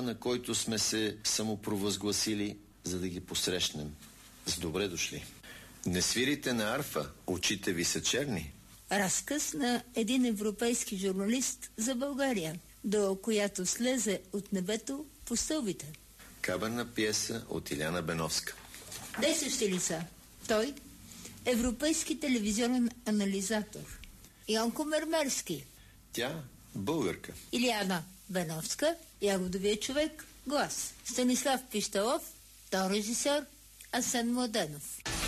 на който сме се самопровъзгласили, за да ги посрещнем. С добре дошли. Не свирите на арфа, очите ви са черни. Разказ на един европейски журналист за България, до която слезе от небето по стълбите. Каберна пиеса от Иляна Беновска. Действащи лица. Той, европейски телевизионен анализатор. Йонко Мермерски. Тя, българка. Иляна Беновска, ягодовия човек, глас. Станислав Пищалов, тон режисьор, Асен Младенов.